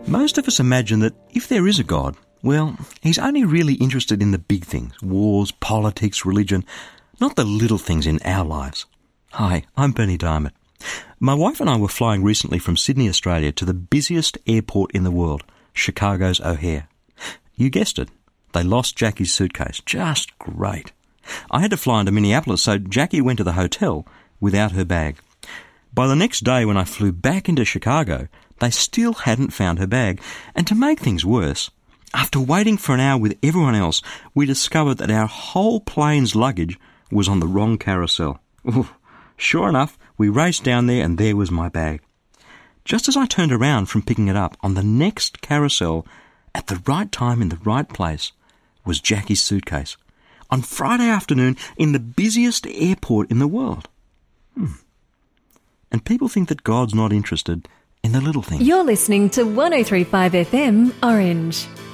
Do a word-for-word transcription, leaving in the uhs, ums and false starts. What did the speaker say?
Most of us imagine that if there is a God, well, he's only really interested in the big things, wars, politics, religion, not the little things in our lives. Hi, I'm Bernie Diamond. My wife and I were flying recently from Sydney, Australia to the busiest airport in the world, Chicago's O'Hare. You guessed it, they lost Jackie's suitcase. Just great. I had to fly into Minneapolis, so Jackie went to the hotel without her bag. By the next day when I flew back into Chicago, they still hadn't found her bag. And to make things worse, after waiting for an hour with everyone else, we discovered that our whole plane's luggage was on the wrong carousel. Ooh, sure enough, we raced down there and there was my bag. Just as I turned around from picking it up, on the next carousel, at the right time in the right place, was Jackie's suitcase. On Friday afternoon in the busiest airport in the world. Hmm. And people think that God's not interested in the little things. You're listening to one oh three point five F M Orange.